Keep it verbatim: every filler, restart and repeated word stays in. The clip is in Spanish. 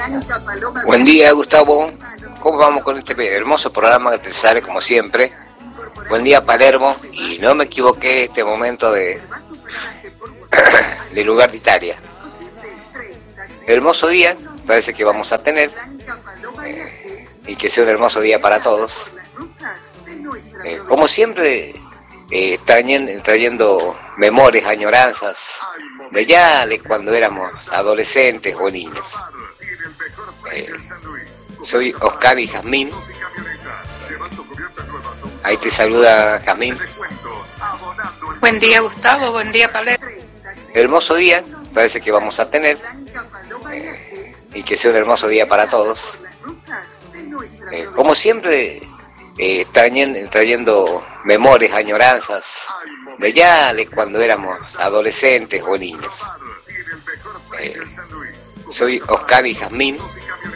Buen día, Gustavo. ¿Cómo vamos con este hermoso programa que te sale como siempre? Buen día, Palermo. Y no me equivoqué este momento de, de lugar de Italia. Hermoso día, parece que vamos a tener. Eh, y que sea un hermoso día para todos. Eh, como siempre, eh, trayendo, trayendo memorias, añoranzas de ya de cuando éramos adolescentes o niños. Eh, soy Oscar y Jazmín. Ahí te saluda Jazmín. Buen día, Gustavo. Buen día, Palermo. Hermoso día, parece que vamos a tener. Eh, y que sea un hermoso día para todos. Eh, como siempre, eh, trayendo, trayendo memorias, añoranzas de ya de cuando éramos adolescentes o niños. Eh, soy Oscar y Jazmín.